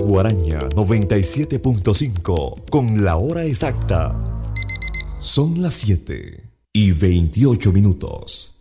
Guaraña 97.5 con la hora exacta. Son las 7:28.